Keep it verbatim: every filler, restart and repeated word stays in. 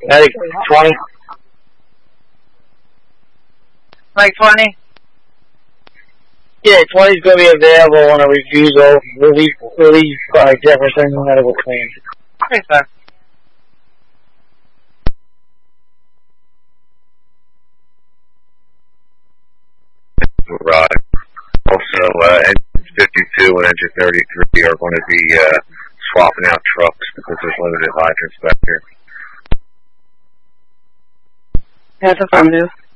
Medic twenty. Like twenty? Yeah, twenty's going to be available on a refusal. We'll leave, we'll leave uh, Jefferson Medical Clean. Okay, sir. Right. Also, uh, engine fifty-two and engine thirty-three are going to be uh, swapping out trucks because there's limited hydrants back here. That's affirmative.